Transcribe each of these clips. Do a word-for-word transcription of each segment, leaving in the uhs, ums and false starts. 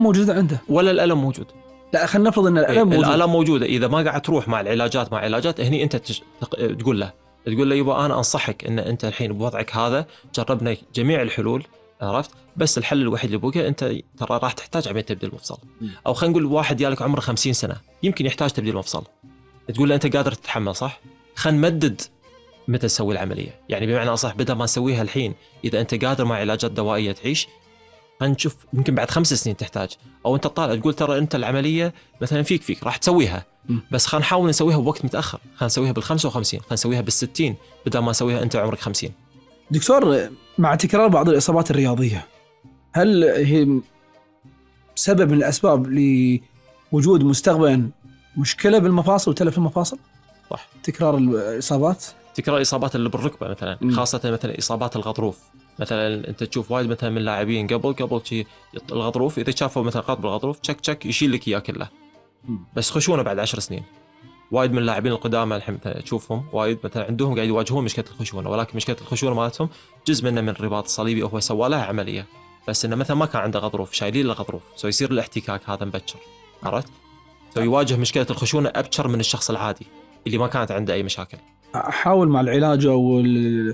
موجودة عنده ولا الألم موجود. لا خلينا نفرض ان الالم موجود. الالم موجوده، اذا ما قاعد تروح مع العلاجات مع علاجات هني انت تش... تقول له تقول له يبا انا انصحك ان انت الحين بوضعك هذا جربنا جميع الحلول، عرفت، بس الحل الوحيد اللي بقى انت ترى راح تحتاج عمليه تبديل مفصل. او خلينا نقول واحد جالك عمره خمسين سنه يمكن يحتاج تبديل مفصل، تقول له انت قادر تتحمل صح، خلينا نمدد متى تسوي العمليه، يعني بمعنى اصح بدل ما نسويها الحين اذا انت قادر مع علاجات دوائيه تعيش، خلينا نشوف يمكن بعد خمس سنين تحتاج، او انت طالع تقول ترى انت العمليه مثلا فيك فيك راح تسويها، بس خلينا نحاول نسويها بوقت متاخر، خلينا نسويها بالخمسة وخمسين، خلينا نسويها بالستين بدل ما نسويها انت عمرك خمسين. دكتور، مع تكرار بعض الاصابات الرياضيه، هل هي سبب من الاسباب لوجود مستقبلا مشكله بالمفاصل وتلف المفاصل؟ صح. تكرار الاصابات، تكرار الاصابات اللي بالركبه مثلا، م. خاصه مثلا اصابات الغضروف، مثلا انت تشوف وايد مثلا من اللاعبين قبل قبل شيء الغضروف اذا شافوا مثلا قط بالغضروف تشك تشك يشيل لك اياه كله، بس خشونه بعد عشر سنين. وايد من اللاعبين القدامى الحين تشوفهم وايد مثلا عندهم قاعد يواجهون مشكله الخشونه، ولكن مشكله الخشونه مالتهم جزء منه من الرباط الصليبي، وهو سوى لها عمليه بس انه مثلا ما كان عنده غضروف، شايلين له غضروف، سو يصير الاحتكاك هذا مبكر، عرفت، سو يواجه مشكله الخشونه ابكر من الشخص العادي اللي ما كانت عنده اي مشاكل. احاول مع العلاج او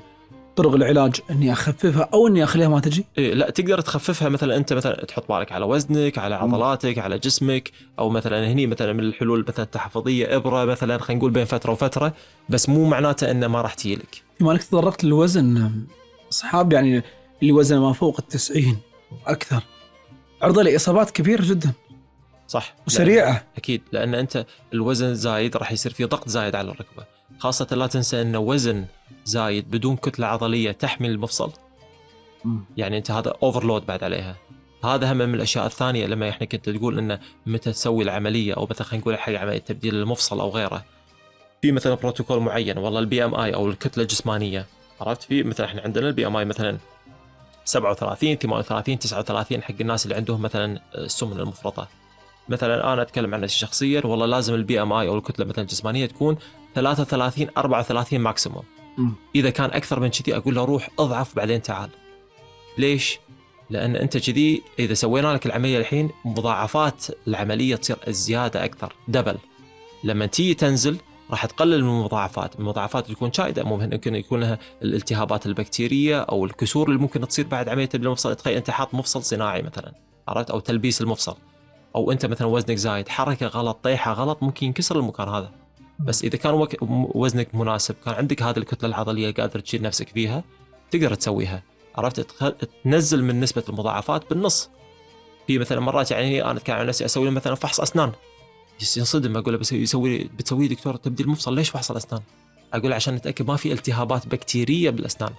طرق العلاج اني اخففها او اني اخليها ما تجي؟ إيه لا، تقدر تخففها، مثلا انت مثلا تحط بالك على وزنك، على عضلاتك، على جسمك، او مثلا هني مثلا من الحلول مثلا التحفظيه ابره مثلا خلينا نقول بين فتره وفتره، بس مو معناته انه ما راح تجيلك. بما انك تطرقت للوزن، اصحاب يعني اللي وزنه ما فوق التسعين اكثر عرضه لاصابات كبيره جدا. صح. وسريعه. لأن اكيد لان انت الوزن زايد راح يصير فيه ضغط زايد على الركبه، خاصه لا تنسى ان وزن زايد بدون كتله عضليه تحمل المفصل، م. يعني انت هذا اوفرلود بعد عليها. هذا هم من الاشياء الثانيه لما احنا كنت تقول انه متى تسوي العمليه، او مثلا خلينا نقول حق عمليه تبديل المفصل او غيره، في مثلا بروتوكول معين، والله البي ام اي او الكتله الجسمانيه، عرفت، في مثلا احنا عندنا البي ام اي مثلا سبعة وثلاثين ثمانية وثلاثين تسعة وثلاثين حق الناس اللي عندهم مثلا السمنه المفرطه. مثلا انا اتكلم عن نفسي شخصيا، والله لازم البي ام اي او الكتله مثلا الجسمانيه تكون ثلاثة وثلاثين أربعة وثلاثين ماكسيموم. اذا كان اكثر من كذي اقول له روح اضعف بعدين تعال. ليش؟ لان انت كذي اذا سوينا لك العمليه الحين مضاعفات العمليه تصير زياده اكثر دبل، لما تيجي تنزل راح تقلل من المضاعفات، المضاعفات تكون شائده، ممكن يكون لها الالتهابات البكتيريه او الكسور اللي ممكن تصير بعد عمليه تبديل المفصل. تخيل انت حاط مفصل صناعي مثلا، عرفت، او تلبيس المفصل، او انت مثلا وزنك زايد، حركه غلط طيحه غلط ممكن ينكسر المكان هذا. بس اذا كان وك... وزنك مناسب، كان عندك هذه الكتله العضليه قادر تشيل نفسك فيها، تقدر تسويها، عرفت، تخ... تنزل من نسبه المضاعفات بالنص. في مثلا مرات يعني انا اتكلم عن نفسي اسوي مثلا فحص اسنان، ينصدم، اقول له بس يسوي بتسوي دكتور تبديل مفصل، ليش فحص الاسنان؟ اقول له عشان نتاكد ما في التهابات بكتيريه بالاسنان.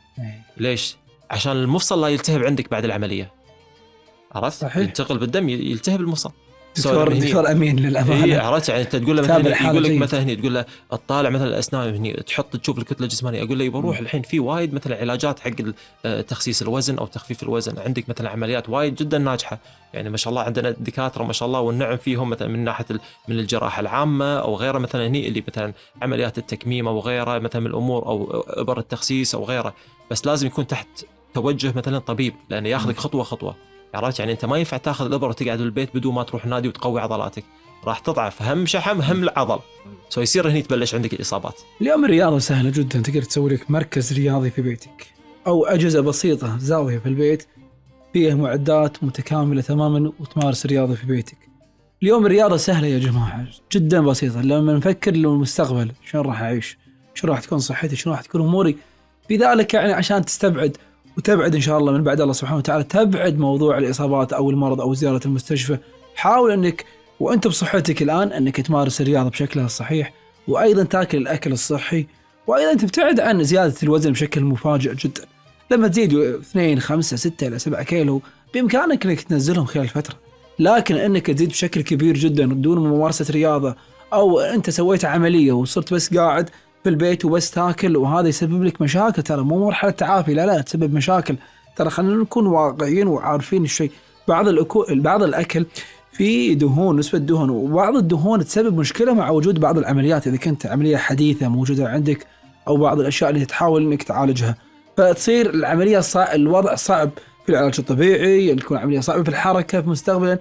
ليش؟ عشان المفصل لا يلتهب عندك بعد العمليه، عرفت، صحيح. ينتقل بالدم يلتهب المفصل. دكتور دكتور امين للامانه. اي عرفت، يعني انت تقول له مثلا يقول لك مثلا هني تقول له اطالع مثلا الاسنان هني تحط تشوف الكتله الجسمانيه، اقول له يبغى روح الحين في وايد مثلا علاجات حق تخسيس الوزن او تخفيف الوزن، عندك مثلا عمليات وايد جدا ناجحه، يعني ما شاء الله عندنا دكاتره ما شاء الله والنعم فيهم، مثلا من ناحيه من الجراحه العامه او غيره، مثلا هني اللي مثلا عمليات التكميم او غيره مثلا من الامور، او ابر التخسيس او غيره، بس لازم يكون تحت توجه مثلا طبيب، لانه ياخذك خطوه خطوه، عرفت، يعني انت ما ينفع تاخذ الابره وتقعد بالبيت بدون ما تروح نادي وتقوي عضلاتك، راح تضعف هم شحم هم العضل، سو يصير هني تبلش عندك الاصابات. اليوم الرياضه سهله جدا، تقدر تسوي لك مركز رياضي في بيتك او اجهزه بسيطه زاويه في البيت فيها معدات متكامله تماما وتمارس رياضه في بيتك. اليوم الرياضه سهله يا جماعه، جدا بسيطه. لما نفكر للمستقبل شلون راح اعيش، شلون راح تكون صحتي، شلون راح تكون اموري، بذلك يعني عشان تستبعد وتبعد إن شاء الله من بعد الله سبحانه وتعالى، تبعد موضوع الإصابات أو المرض أو زيارة المستشفى. حاول أنك وأنت بصحتك الآن أنك تمارس الرياضة بشكلها الصحيح، وأيضا تأكل الأكل الصحي، وأيضا تبتعد عن زيادة الوزن بشكل مفاجئ جدا. لما تزيد اثنين خمسة ستة إلى سبعة كيلو بإمكانك أنك تنزلهم خلال فترة، لكن أنك تزيد بشكل كبير جدا بدون ممارسة رياضة، أو أنت سويت عملية وصرت بس قاعد في البيت وبس تاكل، وهذا يسبب لك مشاكل، ترى مو مرحلة تعافي، لا لا تسبب مشاكل. ترى خلينا نكون واقعيين وعارفين الشيء، بعض الأكو... بعض الأكل فيه دهون، نسبة دهون، وبعض الدهون تسبب مشكلة مع وجود بعض العمليات إذا كنت عملية حديثة موجودة عندك، أو بعض الأشياء اللي تحاول إنك تعالجها، فتصير العملية صع... الوضع صعب في العلاج الطبيعي، تكون عملية صعبة في الحركة في مستقبلا،